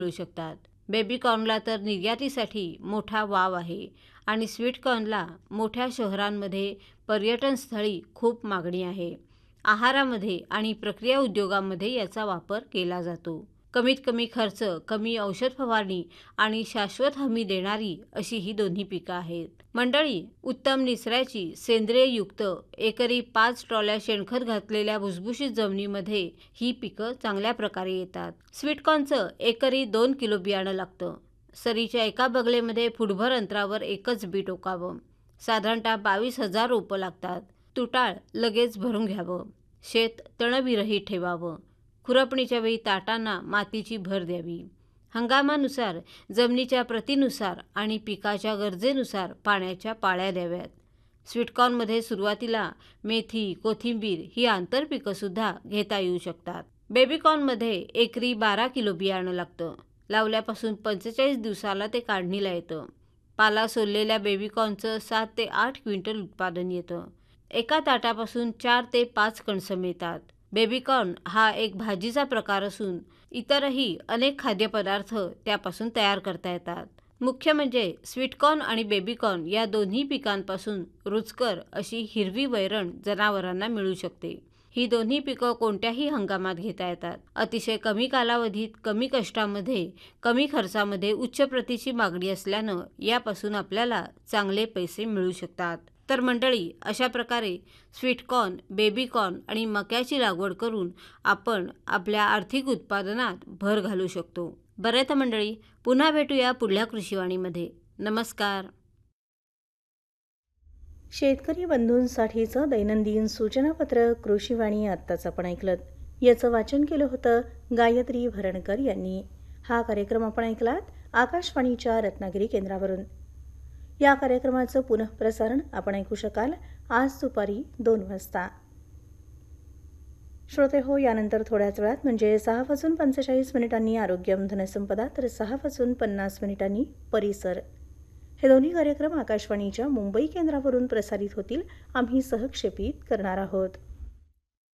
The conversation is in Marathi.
मिळू शकतात। बेबी कॉर्नला तर निर्यातीसाठी मोठा वाव आहे आणि स्वीट कॉर्नला मोठ्या शहरांमध्ये पर्यटन स्थळी खूप मागणी आहे। आहारामध्ये आणि प्रक्रिया उद्योगामध्ये याचा वापर केला जातो। कमीत कमी खर्च, कमी औषध फवारणी आणि शाश्वत हमी देणारी अशी ही दोन्ही पिकं आहेत। मंडळी, उत्तम निचऱ्याची सेंद्रिययुक्त एकरी 5 ट्रॉल्या शेणखत घातलेल्या भुसभुशीत जमिनीमध्ये ही पिकं चांगल्या प्रकारे येतात। स्वीटकॉर्नचं एकरी 2 किलो बियाणं लागतं। सरीच्या एका बगलेमध्ये फुटभर अंतरावर एकच बी टोकावं। साधारणतः 22,000 रोपं लागतात। तुटाळ लगेच भरून घ्यावं। शेत तणविरहित ठेवावं। खुरपणीच्या वेळी ताटांना मातीची भर द्यावी। हंगामानुसार, जमिनीच्या प्रतीनुसार आणि पिकाच्या गरजेनुसार पाण्याच्या पाळ्या द्याव्यात। स्वीटकॉर्नमध्ये सुरुवातीला मेथी, कोथिंबीर ही आंतरपिकंसुद्धा घेता येऊ शकतात। बेबीकॉर्नमध्ये एकरी 12 किलो बियाणं लागतं। लावल्यापासून 45 दिवसाला ते काढणीला येतं। पाला सोललेल्या बेबीकॉर्नचं 7 ते 8 क्विंटल उत्पादन येतं। एका ताटापासून 4 ते 5 कणसं मिळतात। बेबीकॉर्न हा एक भाजीचा प्रकार असून इतरही अनेक खाद्यपदार्थ त्यापासून तयार करता येतात। मुख्य म्हणजे स्वीटकॉर्न आणि बेबीकॉर्न या दोन्ही पिकांपासून रुचकर अशी हिरवी वैरण जनावरांना मिळू शकते। ही दोन्ही पिकं कोणत्याही हंगामात घेता येतात। अतिशय कमी कालावधीत, कमी कष्टामध्ये, कमी खर्चामध्ये उच्च प्रतीची मागणी असल्यानं यापासून आपल्याला चांगले पैसे मिळू शकतात। तर मंडळी, अशा प्रकारे स्वीटकॉर्न, बेबीकॉर्न आणि मक्याची लागवड करून आपण आपल्या आर्थिक उत्पादनात भर घालू शकतो। बरं तर मंडळी, पुन्हा भेटूया पुढल्या कृषीवाणीमध्ये। नमस्कार। शेतकरी बंधूंसाठीचं दैनंदिन सूचनापत्र कृषीवाणी आत्ताच आपण ऐकलं। याचं वाचन केलं होतं गायत्री भरणकर यांनी। हा कार्यक्रम आपण ऐकलात आकाशवाणीच्या रत्नागिरी केंद्रावरून। या कार्यक्रमाचं पुनःप्रसारण आपण ऐकू शकाल आज दुपारी 2 वाजता। श्रोते हो, यानंतर थोड्याच वेळात म्हणजे 6:45 आरोग्यम धनसंपदा तर 6:50 परिसर हे दोन्ही कार्यक्रम आकाशवाणीच्या मुंबई केंद्रावरून प्रसारित होतील। आम्ही सहक्षेपित करणार आहोत।